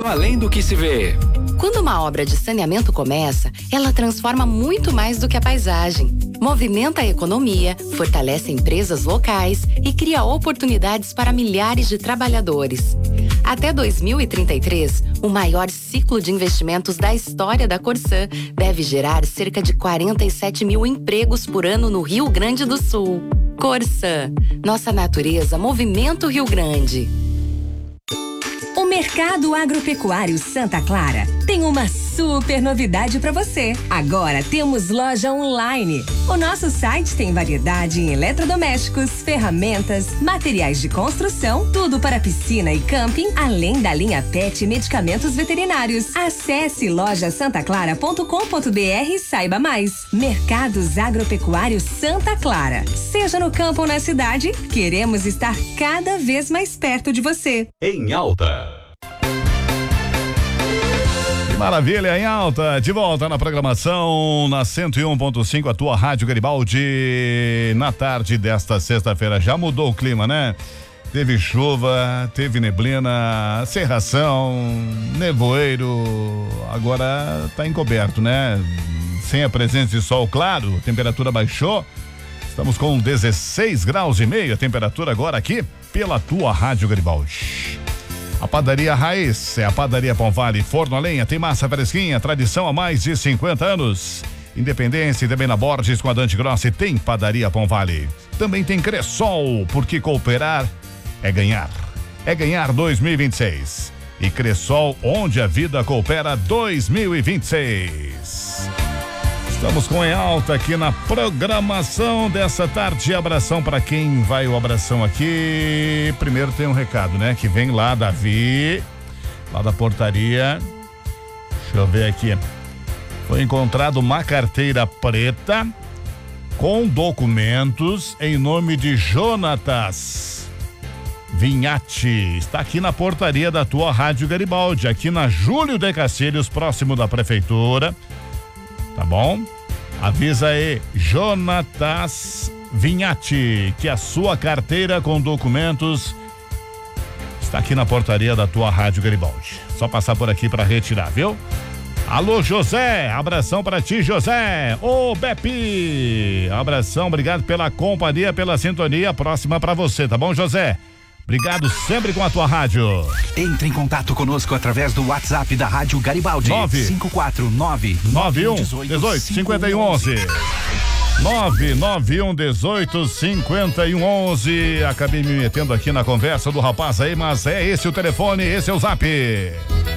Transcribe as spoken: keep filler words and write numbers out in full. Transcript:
além do que se vê. Quando uma obra de saneamento começa, ela transforma muito mais do que a paisagem. Movimenta a economia, fortalece empresas locais e cria oportunidades para milhares de trabalhadores. Até dois mil e trinta e três, o maior ciclo de investimentos da história da Corsã deve gerar cerca de quarenta e sete mil empregos por ano no Rio Grande do Sul. Corsã, nossa natureza movimenta o Rio Grande. O Mercado Agropecuário Santa Clara tem uma super novidade para você. Agora temos loja online. O nosso site tem variedade em eletrodomésticos, ferramentas, materiais de construção, tudo para piscina e camping, além da linha pet e medicamentos veterinários. Acesse loja santa clara ponto com ponto br e saiba mais. Mercados Agropecuários Santa Clara. Seja no campo ou na cidade, queremos estar cada vez mais perto de você. Em Alta. Maravilha, em alta, de volta na programação, na cento e um ponto cinco, a tua Rádio Garibaldi, na tarde desta sexta-feira. Já mudou o clima, né? Teve chuva, teve neblina, cerração, nevoeiro, agora tá encoberto, né? Sem a presença de sol claro, a temperatura baixou, estamos com dezesseis graus e meio, a temperatura agora aqui pela tua Rádio Garibaldi. A Padaria Raiz é a Padaria Pão Vale, forno a lenha, tem massa fresquinha, tradição há mais de cinquenta anos. Independência e também na Borges com a Dante Grossi tem Padaria Pão Vale. Também tem Cressol, porque cooperar é ganhar. É ganhar dois mil e vinte e seis. E Cressol, onde a vida coopera dois mil e vinte e seis. Estamos com Em Alta aqui na programação dessa tarde. Abração para quem vai o abração aqui. Primeiro tem um recado, né? Que vem lá, Davi, lá da portaria. Deixa eu ver aqui. Foi encontrado uma carteira preta com documentos em nome de Jonatas Vinhati. Está aqui na portaria da tua Rádio Garibaldi, aqui na Júlio de Castilhos, próximo da prefeitura. Tá bom? Avisa aí, Jonatas Vinhati, que a sua carteira com documentos está aqui na portaria da tua Rádio Garibaldi. Só passar por aqui para retirar, viu? Alô, José, abração para ti, José. Ô, Bepi, abração, obrigado pela companhia, pela sintonia. Próxima para você, tá bom, José? Obrigado sempre com a tua rádio. Entre em contato conosco através do WhatsApp da Rádio Garibaldi. nove cinco quatro nove nove um dezoito cinquenta e um onze. nove nove um dezoito cinquenta e um onze. Acabei me metendo aqui na conversa do rapaz aí, mas é esse o telefone, esse é o zap.